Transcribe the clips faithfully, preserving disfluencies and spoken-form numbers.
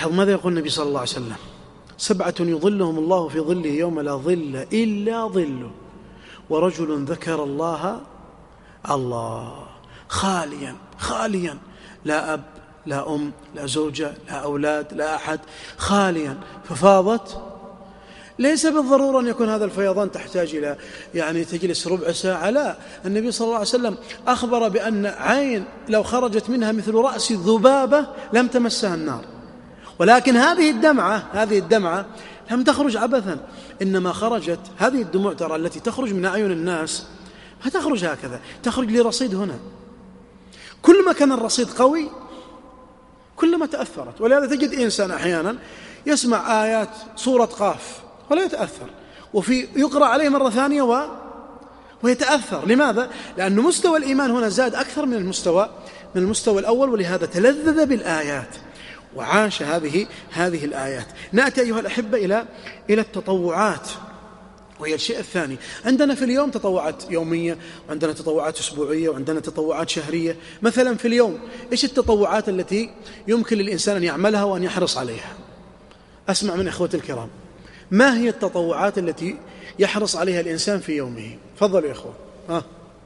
لاحظ ماذا يقول النبي صلى الله عليه وسلم: سبعة يظلهم الله في ظله يوم لا ظل إلا ظله، ورجل ذكر الله الله خاليا خاليا، لا أب لا أم لا زوجة لا أولاد لا أحد، خاليا ففاضت. ليس بالضرورة أن يكون هذا الفيضان تحتاج إلى يعني تجلس ربع ساعة، لا، النبي صلى الله عليه وسلم أخبر بأن عين لو خرجت منها مثل رأس ذبابة لم تمسها النار. ولكن هذه الدمعة هذه الدمعة لم تخرج عبثا، إنما خرجت هذه الدموع ترى التي تخرج من أعين الناس ما تخرج هكذا، تخرج لرصيد هنا. كل ما كان الرصيد قوي كلما تأثرت. ولهذا تجد إنسان أحيانا يسمع آيات سورة قاف ولا يتأثر، وفي يقرأ عليه مرة ثانية و... ويتأثر. لماذا؟ لأن مستوى الإيمان هنا زاد أكثر من المستوى من المستوى الأول، ولهذا تلذذ بالآيات وعاش هذه هذه الآيات. نأتي أيها الأحبة إلى إلى التطوعات، وهي الشيء الثاني. عندنا في اليوم تطوعات يومية، وعندنا تطوعات أسبوعية، وعندنا تطوعات شهرية. مثلا في اليوم إيش التطوعات التي يمكن للإنسان أن يعملها وأن يحرص عليها؟ أسمع من إخوتي الكرام، ما هي التطوعات التي يحرص عليها الإنسان في يومه؟ تفضلوا يا إخوة. ها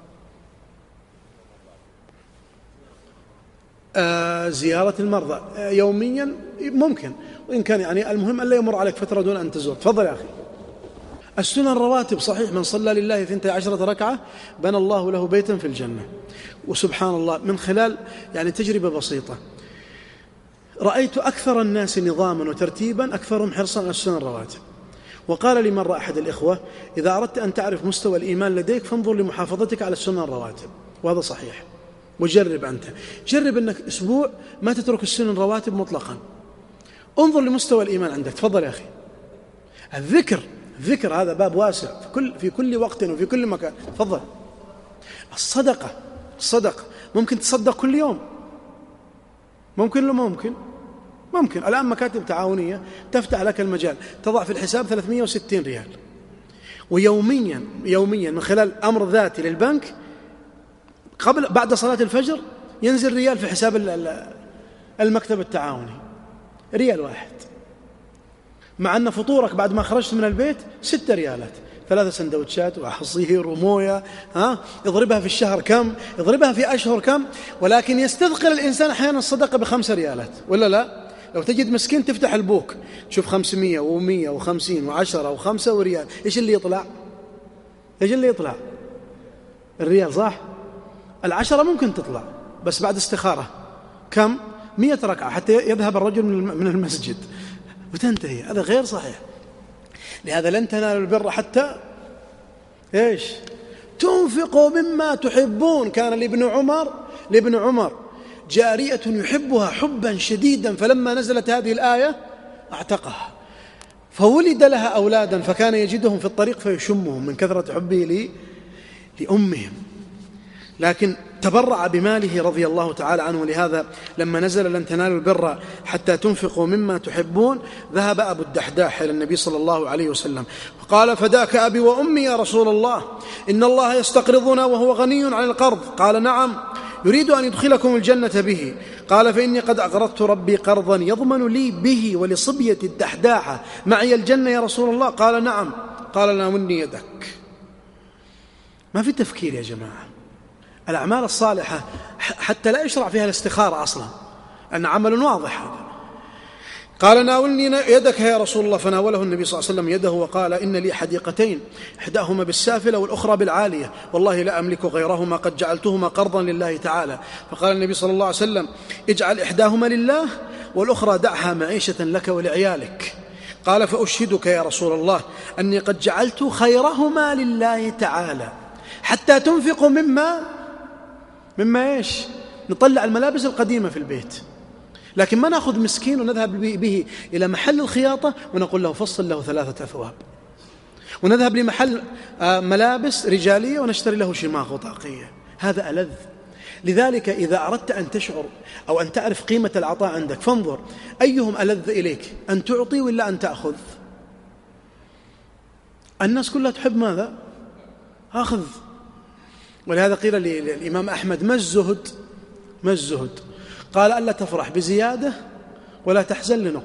آه زيارة المرضى آه يوميا ممكن، وإن كان يعني المهم أن لا يمر عليك فترة دون أن تزور. تفضل يا أخي. السنن الرواتب صحيح، من صلى لله اثنتي عشرة ركعة بنى الله له بيتا في الجنة. وسبحان الله من خلال يعني تجربة بسيطة رأيت أكثر الناس نظاما وترتيبا أكثرهم حرصا على السنن الرواتب. وقال لي مرة أحد الإخوة: إذا أردت أن تعرف مستوى الإيمان لديك فانظر لمحافظتك على السنن الرواتب. وهذا صحيح. وجرب أنت، جرب أنك أسبوع ما تترك السنن الرواتب مطلقا، انظر لمستوى الإيمان عندك. تفضل يا أخي. الذكر الذكر هذا باب واسع في كل في كل وقت وفي كل مكان. تفضل. الصدقة الصدقة ممكن تصدق كل يوم، ممكن ولا ممكن؟ ممكن. الآن مكاتب تعاونية تفتح لك المجال، تضع في الحساب ثلاثمائة وستين ريال، ويوميا يوميا من خلال أمر ذاتي للبنك قبل بعد صلاة الفجر ينزل ريال في حساب المكتب التعاوني، ريال واحد، مع أن فطورك بعد ما خرجت من البيت ستة ريالات، ثلاثة سندوتشات وعصير وموية. ها يضربها في الشهر كم، يضربها في أشهر كم. ولكن يستثقل الإنسان أحيانا الصدقة بخمسة ريالات ولا لا؟ لو تجد مسكين تفتح البوك تشوف خمسمية ومية وخمسين وعشرة وخمسة وريال، إيش اللي يطلع؟ إيش اللي يطلع؟ الريال صح؟ العشرة ممكن تطلع بس بعد استخارة. كم؟ مية ركعة حتى يذهب الرجل من المسجد وتنتهي. هذا غير صحيح. لهذا لن تنالوا البر حتى إيش؟ تنفقوا مما تحبون. كان لابن عمر لابن عمر جارية يحبها حبا شديدا، فلما نزلت هذه الآية اعتقها، فولد لها أولادا فكان يجدهم في الطريق فيشمهم من كثرة حبه لأمهم، لكن تبرع بماله رضي الله تعالى عنه. لهذا لما نزل لن تنالوا البر حتى تنفقوا مما تحبون ذهب أبو الدحداح إلى النبي صلى الله عليه وسلم فقال: فداك أبي وأمي يا رسول الله، إن الله يستقرضنا وهو غني عن القرض. قال: نعم، يريد أن يدخلكم الجنة به. قال: فإني قد أقرضت ربي قرضا يضمن لي به ولصبية الدحداحة معي الجنة يا رسول الله. قال: نعم. قال: ناولني يدك. ما في تفكير يا جماعة. الأعمال الصالحة حتى لا يشرع فيها الاستخارة أصلا، أن عمل واضح هذا. قال: ناولني يدك يا رسول الله. فناوله النبي صلى الله عليه وسلم يده وقال: إن لي حديقتين، إحداهما بالسافلة والأخرى بالعالية، والله لا أملك غيرهما، قد جعلتهما قرضا لله تعالى. فقال النبي صلى الله عليه وسلم: اجعل إحداهما لله والأخرى دعها معيشة لك ولعيالك. قال: فأشهدك يا رسول الله أني قد جعلت خيرهما لله تعالى حتى تنفقوا مما مما إيش؟ نطلع الملابس القديمة في البيت، لكن ما نأخذ مسكين ونذهب به إلى محل الخياطة ونقول له فصل له ثلاثة أثواب، ونذهب لمحل ملابس رجالية ونشتري له شماغ وطاقية. هذا ألذ. لذلك إذا أردت أن تشعر أو أن تعرف قيمة العطاء عندك فانظر أيهم ألذ إليك، أن تعطي ولا أن تأخذ. الناس كلها تحب ماذا؟ أخذ. ولهذا قيل للإمام أحمد: ما الزهد؟ ما الزهد؟ قال: ألا تفرح بزيادة ولا تحزن لنقص.